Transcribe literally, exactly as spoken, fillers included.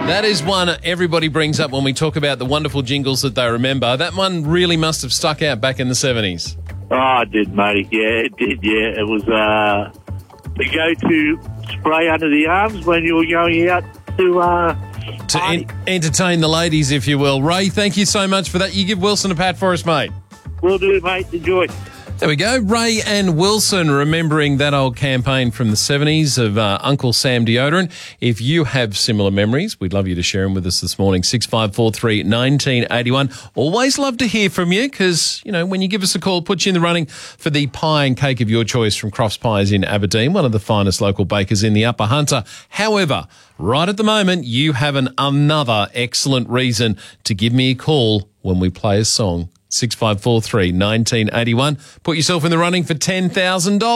That is one everybody brings up when we talk about the wonderful jingles that they remember. That one really must have stuck out back in the seventies. Oh, it did, mate. Yeah, it did, yeah. It was uh, the go-to spray under the arms when you were going out to... Uh, to en- entertain the ladies, if you will. Ray, thank you so much for that. You give Wilson a pat for us, mate. Will do, mate. Enjoy. There we go. Ray and Wilson remembering that old campaign from the seventies of uh, Uncle Sam deodorant. If you have similar memories, we'd love you to share them with us this morning. six five four three, one nine eight one. Always love to hear from you because, you know, when you give us a call, put you in the running for the pie and cake of your choice from Crofts Pies in Aberdeen, one of the finest local bakers in the Upper Hunter. However, right at the moment, you have an, another excellent reason to give me a call when we play a song. six five four three, one nine eight one. Put yourself in the running for ten thousand dollars.